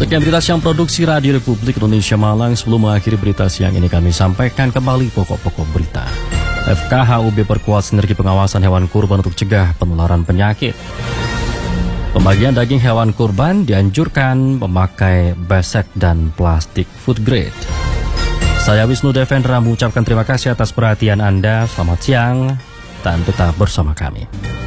Sekian berita siang produksi Radio Republik Indonesia Malang. Sebelum mengakhiri berita siang ini kami sampaikan kembali pokok-pokok berita. FKHUB perkuat sinergi pengawasan hewan kurban untuk cegah penularan penyakit. Pembagian daging hewan kurban dianjurkan memakai besek dan plastik food grade. Saya Wisnu Devendra mengucapkan terima kasih atas perhatian Anda. Selamat siang dan tetap bersama kami.